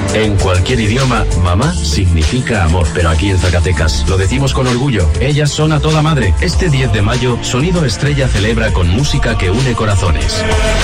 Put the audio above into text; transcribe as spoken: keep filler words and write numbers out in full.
En cualquier idioma, mamá significa amor, pero aquí en Zacatecas lo decimos con orgullo. Ellas son a toda madre. Este diez de mayo, Sonido Estrella celebra con música que une corazones.